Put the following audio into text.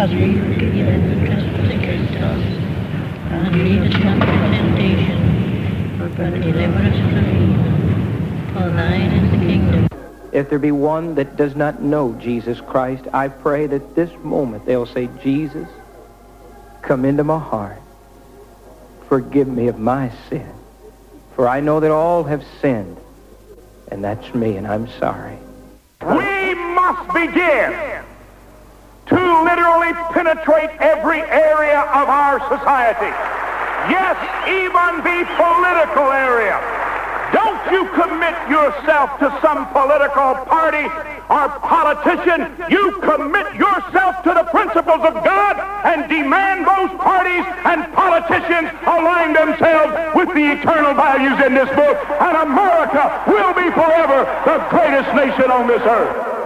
Father, you forgive us the trespasses against us, and lead us not into temptation, but deliver us from evil. For thine is the kingdom. If there be one that does not know Jesus Christ, I pray that this moment they'll say, Jesus, come into my heart. Forgive me of my sin. For I know that all have sinned, and that's me, and I'm sorry. We must begin to literally penetrate every area of our society. Yes, even the political area. Don't you commit yourself to some political party or politician. You commit yourself to the principles of God and demand those parties and politicians align themselves with the eternal values in this book. And America will be forever the greatest nation on this earth.